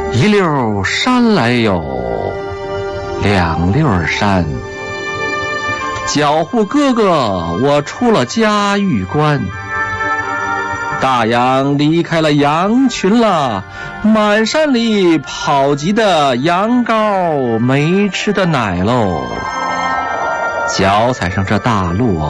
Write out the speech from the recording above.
一溜山来有，两溜山。脚户哥哥，我出了嘉峪关。大羊离开了羊群了，满山里跑急的羊羔没吃的奶喽。脚踩上这大路